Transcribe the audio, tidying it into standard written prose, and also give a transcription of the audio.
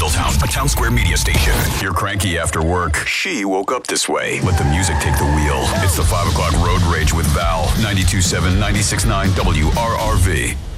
Middletown, a Town Square media station. You're cranky after work. She woke up this way. Let the music take the wheel. It's the 5 o'clock Road Rage with Val. 92.7, 96.9 WRRV.